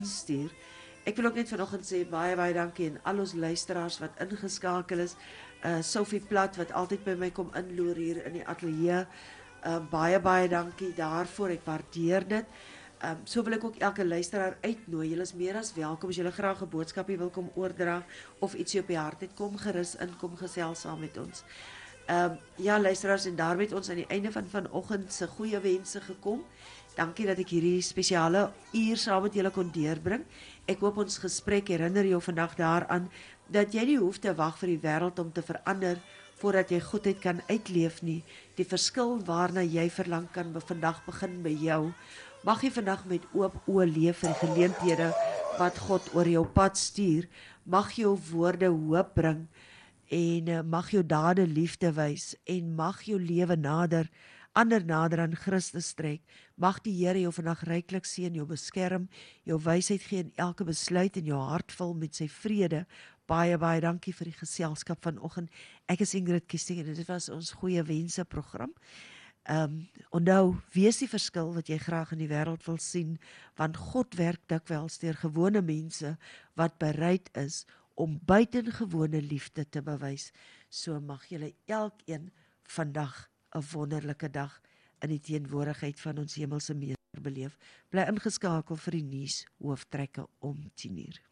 stuur. Ek wil ook net vanoggend sê baie dankie aan al ons luisteraars wat ingeskakel is. Sophie Plat wat altyd by my kom inloer hier in die ateljee. Baie dankie daarvoor. Ek waardeer dit. So wil ek ook elke luisteraar uitnooi. Julle is meer as welkom as julle graag 'n boodskapie wil kom oordra of ietsie op die hart het, kom gerus in, kom gesels saam met ons. Ja, luisteraars, en daarmee het ons aan die einde van vanoggend se goeie wense gekom. Dankie dat ek hierdie spesiale uur saam met julle kon deurbring. Ek hoop ons gesprek herinner jou vandag daaraan dat jy nie hoef te wag vir die wêreld om te verander voordat jy goedheid kan uitleef nie. Die verskil waarna jy verlang kan vandag begin by jou. Mag jy vandag met oop oë leef vir die geleenthede wat God oor jou pad stuur. Mag jou woorde hoop bring en mag jou dade liefde wys en mag jou lewe ander nader aan Christus trek. Mag die Here jou vandag ryklik seën, jou beskerm, jou wysheid gee in elke besluit en jou hart vul met sy vrede. Baie dankie vir die geselskap vanoggend. Ek is Ingrid Kiesting en dit was ons goeie wense program. Onthou, wees die verskil wat jy graag in die wêreld wil sien, want God werk dikwels deur gewone mense wat bereid is om buitengewone liefde te bewys. So mag julle elkeen vandag 'n wonderlike dag in die teenwoordigheid van ons hemelse Meester beleef. Bly ingeskakel vir die nuus hooftrekke om 10:00.